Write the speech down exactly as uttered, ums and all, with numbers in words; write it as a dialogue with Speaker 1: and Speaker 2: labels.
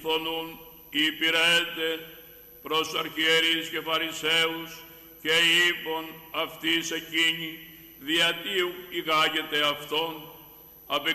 Speaker 1: φρονούν οι υπηρέτε προς αρχιερείς και φαρισαίους και είπων αυτής εκείνη, διατί ηγάγεται αυτόν,